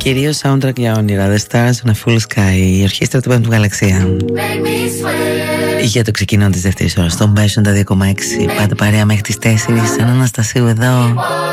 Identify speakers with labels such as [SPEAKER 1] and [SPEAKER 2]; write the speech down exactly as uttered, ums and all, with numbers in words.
[SPEAKER 1] Κυρίως soundtrack για όνειρα. The Stars on a Full Sky, η ορχήστρα του Πέμπτου Γαλαξία. Για το ξεκίνημα της δεύτερης ώρας στον Μπέσον τα δύο κόμμα έξι. Πάτε παρέα μέχρι τις τέσσερις. Σαν Αναστασίου εδώ.